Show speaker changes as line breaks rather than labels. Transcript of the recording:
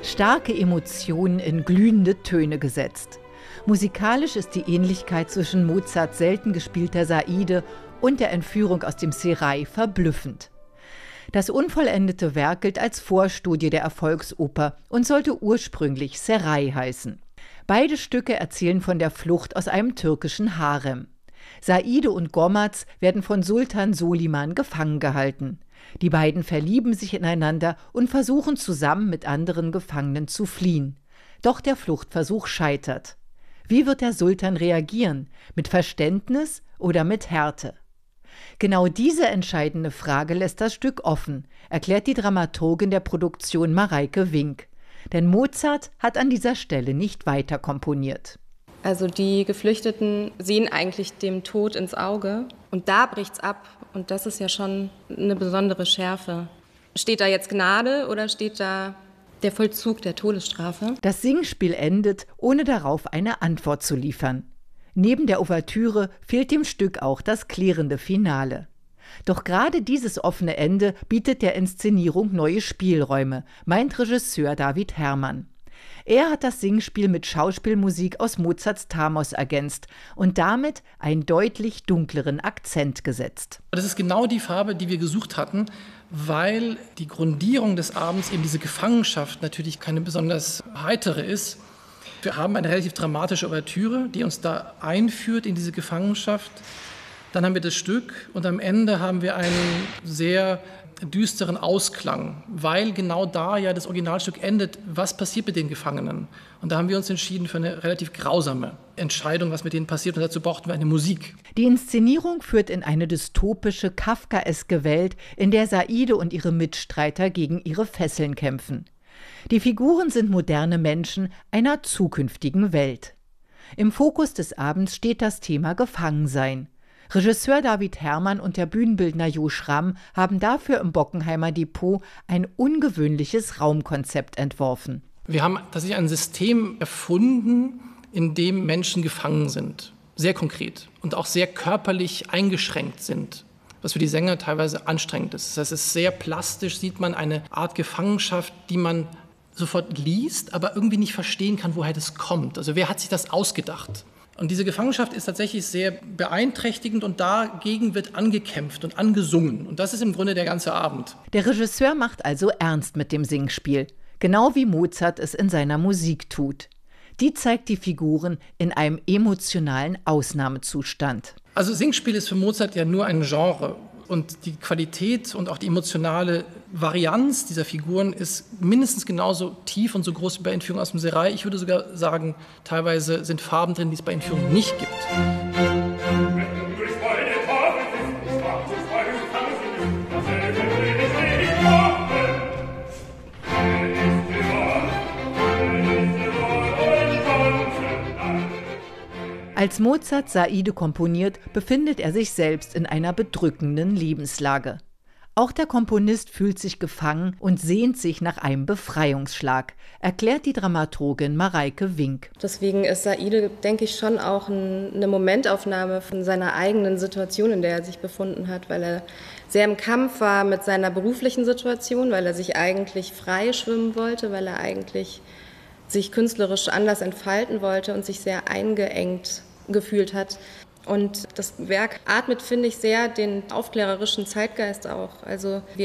Starke Emotionen in glühende Töne gesetzt. Musikalisch ist die Ähnlichkeit zwischen Mozarts selten gespielter Saide und der Entführung aus dem Serail verblüffend. Das unvollendete Werk gilt als Vorstudie der Erfolgsoper und sollte ursprünglich Serail heißen. Beide Stücke erzählen von der Flucht aus einem türkischen Harem. Saide und Gormaz werden von Sultan Soliman gefangen gehalten. Die beiden verlieben sich ineinander und versuchen zusammen mit anderen Gefangenen zu fliehen. Doch der Fluchtversuch scheitert. Wie wird der Sultan reagieren? Mit Verständnis oder mit Härte? Genau diese entscheidende Frage lässt das Stück offen, erklärt die Dramaturgin der Produktion Mareike Wink. Denn Mozart hat an dieser Stelle nicht weiter komponiert.
Also die Geflüchteten sehen eigentlich dem Tod ins Auge und da bricht's ab. Und das ist ja schon eine besondere Schärfe. Steht da jetzt Gnade oder steht da der Vollzug der Todesstrafe?
Das Singspiel endet, ohne darauf eine Antwort zu liefern. Neben der Ouvertüre fehlt dem Stück auch das klärende Finale. Doch gerade dieses offene Ende bietet der Inszenierung neue Spielräume, meint Regisseur David Herrmann. Er hat das Singspiel mit Schauspielmusik aus Mozarts Thamos ergänzt und damit einen deutlich dunkleren Akzent gesetzt.
Das ist genau die Farbe, die wir gesucht hatten, weil die Grundierung des Abends, eben diese Gefangenschaft, natürlich keine besonders heitere ist. Wir haben eine relativ dramatische Ouvertüre, die uns da einführt in diese Gefangenschaft. Dann haben wir das Stück und am Ende haben wir einen sehr düsteren Ausklang, weil genau da ja das Originalstück endet. Was passiert mit den Gefangenen? Und da haben wir uns entschieden für eine relativ grausame Entscheidung, was mit denen passiert. Und dazu brauchten wir eine Musik.
Die Inszenierung führt in eine dystopische, kafkaeske Welt, in der Saide und ihre Mitstreiter gegen ihre Fesseln kämpfen. Die Figuren sind moderne Menschen einer zukünftigen Welt. Im Fokus des Abends steht das Thema Gefangensein. Regisseur David Herrmann und der Bühnenbildner Jo Schramm haben dafür im Bockenheimer Depot ein ungewöhnliches Raumkonzept entworfen.
Wir haben tatsächlich ein System erfunden, in dem Menschen gefangen sind. Sehr konkret und auch sehr körperlich eingeschränkt sind, was für die Sänger teilweise anstrengend ist. Das heißt, es ist sehr plastisch, sieht man eine Art Gefangenschaft, die man sofort liest, aber irgendwie nicht verstehen kann, woher das kommt. Also wer hat sich das ausgedacht? Und diese Gefangenschaft ist tatsächlich sehr beeinträchtigend und dagegen wird angekämpft und angesungen. Und das ist im Grunde der ganze Abend.
Der Regisseur macht also ernst mit dem Singspiel, genau wie Mozart es in seiner Musik tut. Die zeigt die Figuren in einem emotionalen Ausnahmezustand.
Also Singspiel ist für Mozart ja nur ein Genre. Und die Qualität und auch die emotionale Varianz dieser Figuren ist mindestens genauso tief und so groß wie bei Entführung aus dem Serail. Ich würde sogar sagen, teilweise sind Farben drin, die es bei Entführung nicht gibt.
Als Mozart Saide komponiert, befindet er sich selbst in einer bedrückenden Lebenslage. Auch der Komponist fühlt sich gefangen und sehnt sich nach einem Befreiungsschlag, erklärt die Dramaturgin Mareike Wink.
Deswegen ist Saide, denke ich, schon auch eine Momentaufnahme von seiner eigenen Situation, in der er sich befunden hat, weil er sehr im Kampf war mit seiner beruflichen Situation, weil er sich eigentlich frei schwimmen wollte, weil er eigentlich sich künstlerisch anders entfalten wollte und sich sehr eingeengt gefühlt hat. Und das Werk atmet, finde ich, sehr den aufklärerischen Zeitgeist auch. Also wir